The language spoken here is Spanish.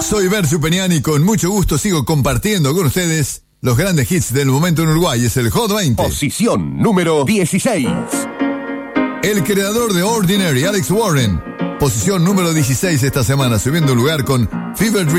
Soy Bercio Peñani y con mucho gusto sigo compartiendo con ustedes los grandes hits del momento en Uruguay. Es el Hot 20. Posición número 16. El creador de Ordinary, Alex Warren. Posición número 16 esta semana, subiendo un lugar con Fever Dream.